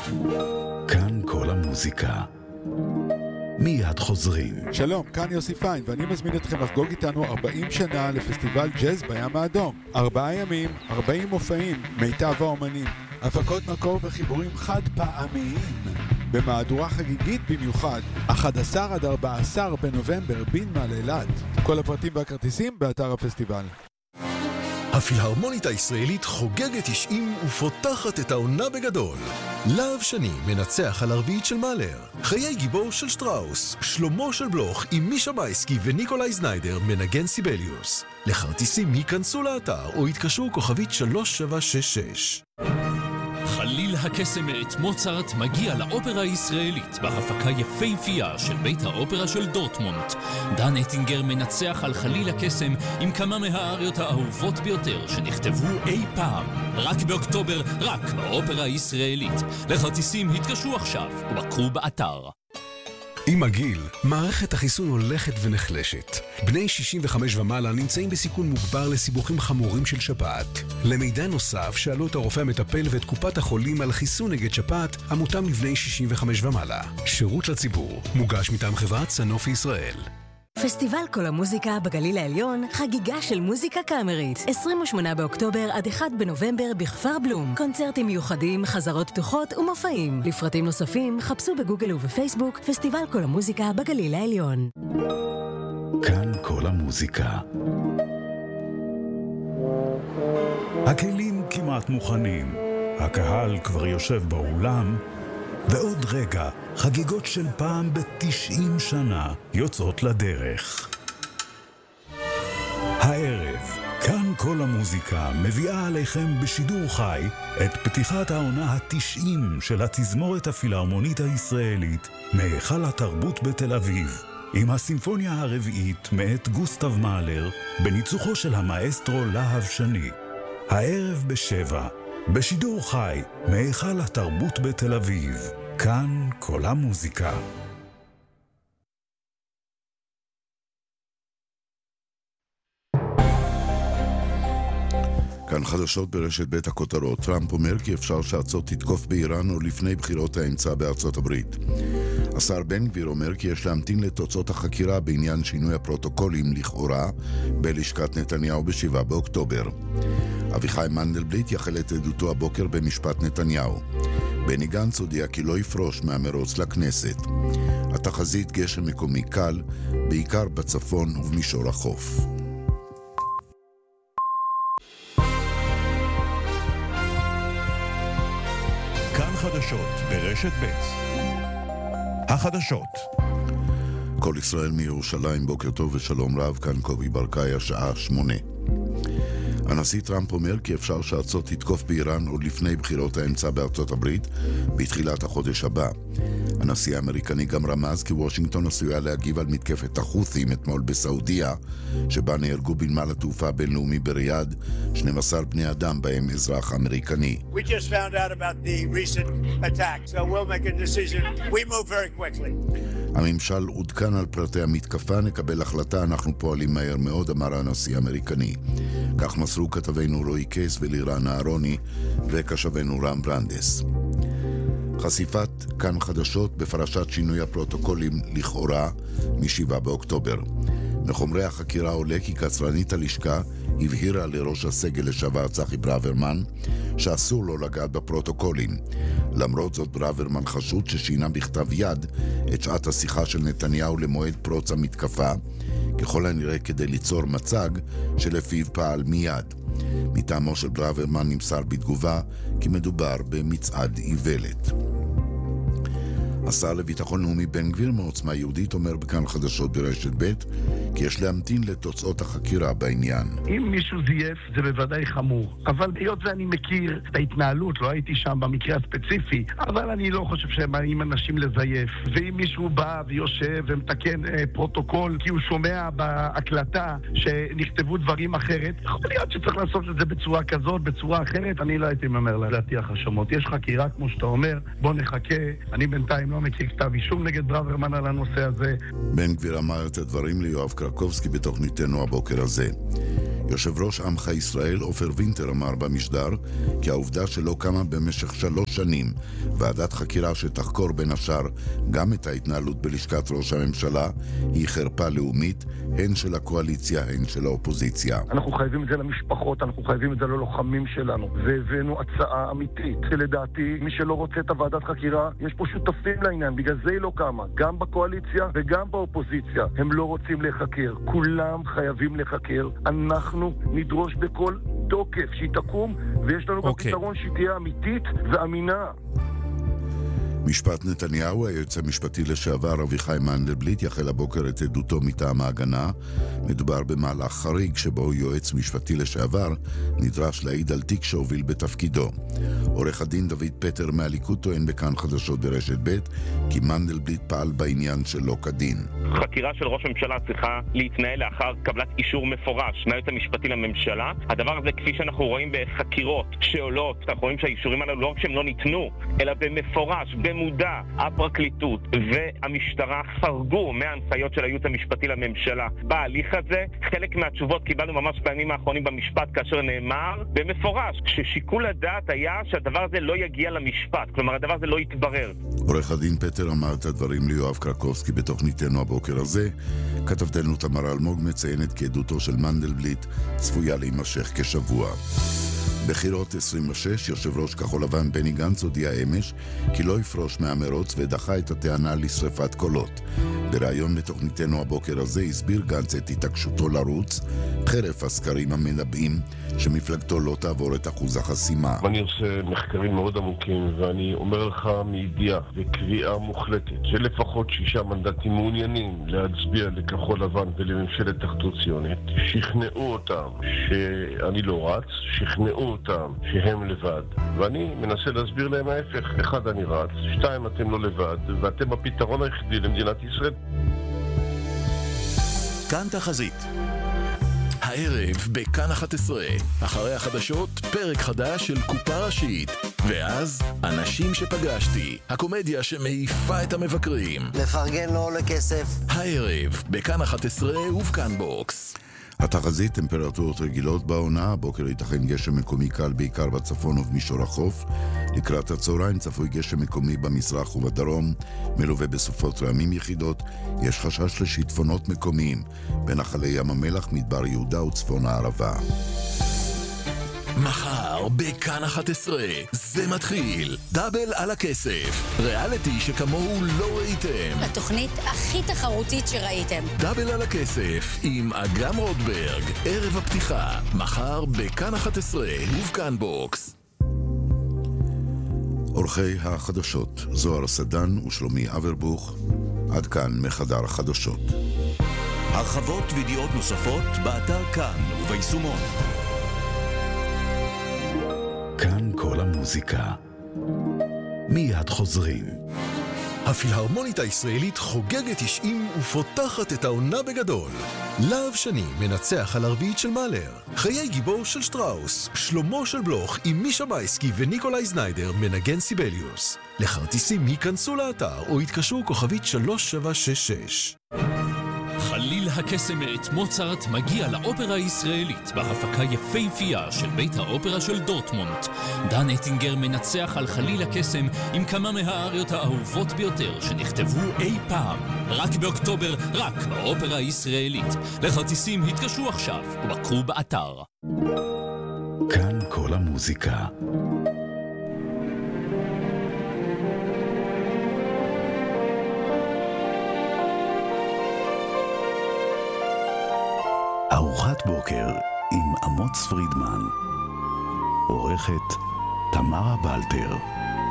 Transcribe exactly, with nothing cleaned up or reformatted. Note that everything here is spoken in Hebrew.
כאן כל המוזיקה. מיד חוזרים. שלום, כאן יוסי פיין, ואני מזמין אתכם לחגוג איתנו ארבעים שנה לפסטיבל ג'אז בים האדום. ארבעה ימים, ארבעים מופעים, מיטב האומנים, הפקות מקור וחיבורים חד פעמיים. במהדורה חגיגית במיוחד, אחד עשר עד ארבעה עשר בנובמבר, בנמל אילת. כל הפרטים והכרטיסים באתר הפסטיבל. הפילהרמונית הישראלית חוגגת תשעים ופותחת את העונה בגדול. להב שני מנצח על הרביעית של מאלר. חיי גיבור של שטראוס. שלמה של בלוך עם מישה מייסקי וניקולאי זניידר מנגן סיבליוס. לכרטיסים ייכנסו לאתר או יתקשרו כוכבית שלוש שבע שש שש. חליל הקסם מאת מוצרט מגיע לאופרה הישראלית בהפקה יפהפייה של בית האופרה של דורטמונט. דן אטינגר מנצח על חליל הקסם עם כמה מהאריות האהובות ביותר שנכתבו אי פעם. רק באוקטובר, רק באופרה הישראלית. לכרטיסים התקשרו עכשיו ובקרו באתר. עם הגיל, מערכת החיסון הולכת ונחלשת. בני שישים וחמש ומעלה נמצאים בסיכון מוגבר לסיבוכים חמורים של שפעת. למידע נוסף, שאלו את הרופא המטפל ואת קופת החולים על חיסון נגד שפעת, המותאם לבני שישים וחמש ומעלה. שירות לציבור, מוגש מטעם חברת סנופי ישראל. פסטיבל כל המוזיקה בגליל העליון, חגיגה של מוזיקה קאמרית. עשרים ושמונה באוקטובר עד אחד בנובמבר בכפר בלום. קונצרטים מיוחדים, חזרות פתוחות ומופעים. לפרטים נוספים, חפשו בגוגל ובפייסבוק פסטיבל כל המוזיקה בגליל העליון. כאן כל המוזיקה. הכלים כמעט מוכנים. הקהל כבר יושב באולם. ועוד רגע, חגיגות של פעם ב-תשעים שנה יוצאות לדרך. הערב, כאן כל המוזיקה מביאה עליכם בשידור חי את פתיחת העונה ה-תשעים של התזמורת הפילהרמונית הישראלית מהיכל התרבות בתל אביב, עם הסימפוניה הרביעית מאת גוסטב מאלר בניצוחו של המאסטרו להב שני. הערב בשבע, בשידור חי מהיכל התרבות בתל אביב. כאן כל המוזיקה. כאן חדשות ברשת בית הכותרות. טראמפ אומר כי אפשר שארצות תתקוף באיראן או לפני בחירות האמצע בארצות הברית. השר בן גביר אומר כי יש להמתין לתוצאות החקירה בעניין שינוי הפרוטוקולים לכאורה בלשכת נתניהו בשבעה באוקטובר. אביחי מנדלבליט יחל את עדותו הבוקר במשפט נתניהו. בני גנץ הודיע כי לא יפרוש מהמרוץ לכנסת. התחזית גשם מקומי קל, בעיקר בצפון ובמישור החוף. כאן חדשות ברשת ב'. החדשות. כל ישראל מירושלים, בוקר טוב ושלום רב, כאן קובי ברקאי, השעה שמונה. הנשיא טראמפ אומר כי אפשר שארצות תתקוף באיראן עוד לפני בחירות האמצע בארצות הברית בתחילת החודש הבא. הנשיא האמריקני גם רמז כי וושינגטון עשויה להגיב על מתקפת החות'ים אתמול בסעודיה, שבה נהרגו בנמל התעופה הבינלאומי בריאד שנים עשר בני אדם, בהם אזרח אמריקני. We just found out about the recent attack, so we'll make a decision. We move very quickly. הממשל עודכן על פרטי המתקפה, נקבל החלטה, אנחנו פועלים מהר מאוד, אמר הנשיא האמריקני. כך מסרו כתבנו רועי קייס ולירן אהרוני וקשבנו רם ברנדס. חשיפת כאן חדשות בפרשת שינוי הפרוטוקולים לכאורה משבעה באוקטובר. מחומרי החקירה עולה כי קצרנית הלשכה הבהירה לראש הסגל לשעבר צחי ברוורמן שאסור לו לגעת בפרוטוקולים. למרות זאת ברוורמן חשוד ששינה בכתב יד את שעת השיחה של נתניהו למועד פרוץ המתקפה, ככל הנראה כדי ליצור מצג שלפיו פעל מיד. מטעמו של ברוורמן נמסר בתגובה כי מדובר במצעד איוולת. השר לביטחון לאומי בן גביר מעוצמה יהודית אומר בכאן חדשות ברשת ב' כי יש להמתין לתוצאות החקירה בעניין. אם מישהו זייף זה בוודאי חמור, אבל היות ואני מכיר את ההתנהלות, לא הייתי שם במקרה הספציפי, אבל אני לא חושב שהם באים אנשים לזייף. ואם מישהו בא ויושב ומתקן אה, פרוטוקול כי הוא שומע בהקלטה שנכתבו דברים אחרת, יכול להיות שצריך לעשות את זה בצורה כזאת, בצורה אחרת. אני לא הייתי ממר להטיח האשמות. יש חקירה כמו שאתה אומר, בוא נחכה. אני בינתיים לא מכיר כתב אישום נגד ברוורמן על הנושא הזה. בן גביר אמר את הדברים ליואב קרקובסקי בתוכניתנו הבוקר הזה. יושב ראש עמך ישראל עופר וינטר אמר במשדר כי העובדה שלא קמה במשך שלוש שנים ועדת חקירה שתחקור בין השאר גם את ההתנהלות בלשכת ראש הממשלה היא חרפה לאומית, הן של הקואליציה הן של האופוזיציה. אנחנו חייבים את זה למשפחות, אנחנו חייבים את זה ללוחמים שלנו, והבאנו הצעה אמיתית שלדעתי מי שלא רוצה את הוועדת חקירה יש פה שותפים לעניין, בגלל זה היא לא קמה, גם בקואליציה וגם באופוזיציה הם לא רוצים לחקר, כולם חייבים לחקר, אנחנו נדרוש בכל תוקף שהיא תקום ויש לנו okay. בפתרון שהיא תהיה אמיתית ואמינה. משפט נתניהו, היועץ המשפטי לשעבר אביחי מנדלבליט יחל הבוקר את עדותו מטעם ההגנה. מדובר במהלך חריג שבו יועץ משפטי לשעבר נדרש להעיד על תיק שהוביל בתפקידו. עורך הדין דוד פטר מהליכוד טוען בכאן חדשות ברשת ב' כי מנדלבליט פעל בעניין שלא כדין. חקירה של ראש הממשלה צריכה להתנהל לאחר קבלת אישור מפורש מהיועץ המשפטי לממשלה. הדבר הזה כפי שאנחנו רואים בחקירות שעולות, אנחנו רואים שהאישורים האלה לא רק שהם לא ניתנו, אלא במפורש, במודע, הפרקליטות והמשטרה חרגו מההנחיות של הייעוץ המשפטי לממשלה. בהליך הזה, חלק מהתשובות קיבלנו ממש בימים האחרונים במשפט, כאשר נאמר במפורש ששיקול הדעת היה שהדבר הזה לא יגיע למשפט, כלומר הדבר הזה לא יתברר. עורך הדין פטר אמר את הדברים ליואב קרקובסקי בתוכניתנו הבוקר הזה. כתבתנו תמר אלמוג מציינת כי עדותו של מנדלבליט צפויה להימשך כשבוע. בחירות עשרים ושש, יושב ראש כחול לבן בני גנץ הודיע אמש כי לא יפרוש מהמרוץ ודחה את הטענה לשריפת קולות. בראיון בתוכניתנו הבוקר הזה הסביר גנץ את התעקשותו לרוץ חרף הסקרים המנבאים שמפלגתו לא תעבור את אחוז החסימה. אני עושה מחקרים מאוד עמוקים ואני אומר לך מידיעה וקביעה מוחלטת שלפחות שישה מנדטים מעוניינים להצביע לכחול לבן ולממשלת אחדות ציונית. שכנעו אותם שאני לא רץ, שכנעו אותם שהם לבד, ואני מנסה להסביר להם ההפך. אחד, אני רץ, שתיים, אתם לא לבד ואתם הפתרון היחידי למדינת ישראל. כאן תחזית הערב בכאן אחת עשרה, אחרי החדשות פרק חדש של קופה ראשית, ואז אנשים שפגשתי, הקומדיה שמעיפה את המבקרים. לפרגן לא עולה כסף. הערב בכאן אחת עשרה ובכאן בוקס. התחזית, טמפרטורות רגילות בעונה, בוקר ייתכן גשם מקומי קל בעיקר בצפון ובמישור החוף. לקראת הצהריים צפוי גשם מקומי במזרח ובדרום, מלווה בסופות רעמים יחידות. יש חשש לשיטפונות מקומיים בנחלי ים המלח, מדבר יהודה וצפון הערבה. מחר בכאן אחת עשרה זה מתחיל דאבל על הכסף, ריאליטי שכמוהו לא ראיתם, התוכנית הכי תחרותית שראיתם. דאבל על הכסף עם אגם רוטברג, ערב הפתיחה מחר בכאן אחת עשרה ובכאן בוקס. אורחי החדשות זוהר סדן ושלומי אברבוך. עד כאן מחדר החדשות. הרחבות וידיעות נוספות באתר כאן וביישומון. כאן כל המוזיקה. מיד חוזרים. הפילהרמונית הישראלית חוגגת תשעים ופותחת את העונה בגדול. להב שני מנצח על הרביעית של מאלר. חיי גיבור של שטראוס. שלמה של בלוך עם מישה בייסקי וניקולאי זניידר מנגן סיבליוס. לכרטיסים היכנסו לאתר או התקשרו כוכבית שלוש שבע שש שש. חליל הקסם מאת מוצרט מגיע לאופרה הישראלית בהפקה יפהפייה של בית האופרה של דורטמונט. דן אטינגר מנצח על חליל הקסם עם כמה מהאריות האהובות ביותר שנכתבו אי פעם. רק באוקטובר, רק באופרה הישראלית. לכרטיסים התקשרו עכשיו ובקרו באתר. כאן כל המוזיקה. ארוחת בוקר עם אמוץ פרידמן. עורכת תמרה בלטר.